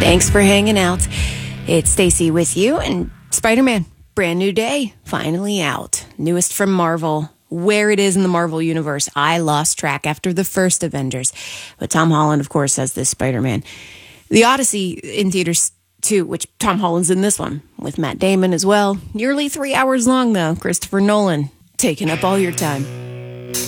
Thanks for hanging out. It's Stacy with you, and Spider-Man, brand new day, finally out. Newest from Marvel. Where it is in the Marvel universe, I lost track after the first Avengers. But Tom Holland, of course, has this Spider-Man. The Odyssey in theaters too, which Tom Holland's in this one, with Matt Damon as well. Nearly 3 hours long, though. Christopher Nolan taking up all your time.